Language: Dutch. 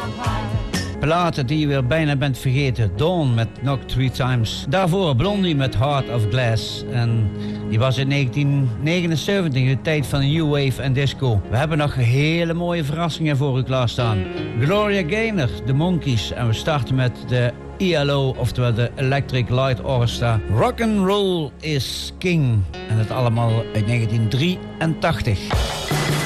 Platen die je weer bijna bent vergeten. Dawn met Knock 3 Times. Daarvoor Blondie met Heart of Glass. En die was in 1979, de tijd van New Wave en disco. We hebben nog hele mooie verrassingen voor u klaarstaan. Gloria Gaynor, de Monkees. En we starten met de ELO, oftewel de Electric Light Orchestra. Rock'n'Roll is King. En dat allemaal uit 1983.